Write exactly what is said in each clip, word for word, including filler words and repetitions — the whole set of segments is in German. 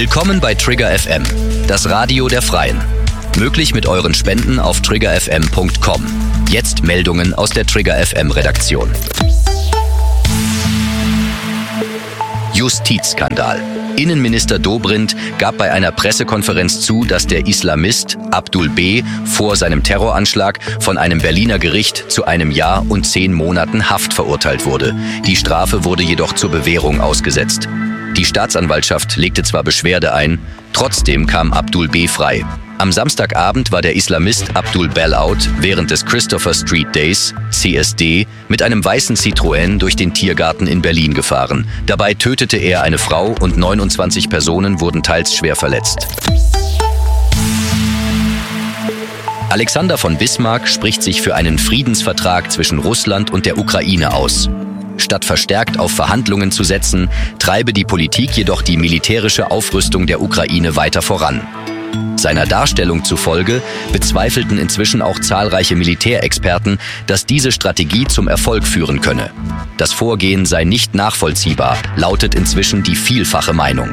Willkommen bei Trigger F M, das Radio der Freien. Möglich mit euren Spenden auf trigger f m punkt com. Jetzt Meldungen aus der Trigger F M Redaktion. Justizskandal. Innenminister Dobrindt gab bei einer Pressekonferenz zu, dass der Islamist Abdul B. vor seinem Terroranschlag von einem Berliner Gericht zu einem Jahr und zehn Monaten Haft verurteilt wurde. Die Strafe wurde jedoch zur Bewährung ausgesetzt. Die Staatsanwaltschaft legte zwar Beschwerde ein, trotzdem kam Abdul B. frei. Am Samstagabend war der Islamist Abdul Bellout während des Christopher Street Days, C S D, mit einem weißen Citroën durch den Tiergarten in Berlin gefahren. Dabei tötete er eine Frau und neunundzwanzig Personen wurden teils schwer verletzt. Alexander von Bismarck spricht sich für einen Friedensvertrag zwischen Russland und der Ukraine aus. Statt verstärkt auf Verhandlungen zu setzen, treibe die Politik jedoch die militärische Aufrüstung der Ukraine weiter voran. Seiner Darstellung zufolge bezweifelten inzwischen auch zahlreiche Militärexperten, dass diese Strategie zum Erfolg führen könne. Das Vorgehen sei nicht nachvollziehbar, lautet inzwischen die vielfache Meinung.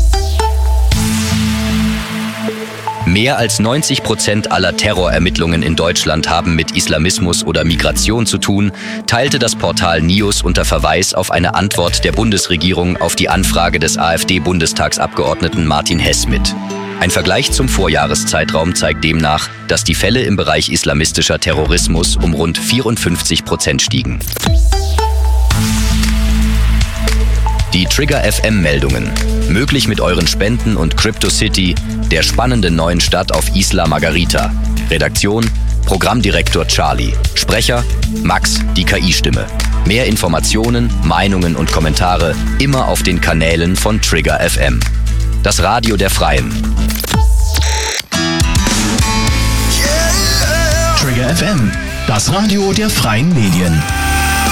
Mehr als neunzig Prozent aller Terrorermittlungen in Deutschland haben mit Islamismus oder Migration zu tun, teilte das Portal Nius unter Verweis auf eine Antwort der Bundesregierung auf die Anfrage des AfD-Bundestagsabgeordneten Martin Hess mit. Ein Vergleich zum Vorjahreszeitraum zeigt demnach, dass die Fälle im Bereich islamistischer Terrorismus um rund vierundfünfzig Prozent stiegen. Die Trigger F M-Meldungen. Möglich mit euren Spenden und CryptoCity, der spannenden neuen Stadt auf Isla Margarita. Redaktion: Programmdirektor Charlie. Sprecher: Max, die K I-Stimme. Mehr Informationen, Meinungen und Kommentare immer auf den Kanälen von Trigger F M. Das Radio der Freien. Trigger F M, das Radio der Freien Medien.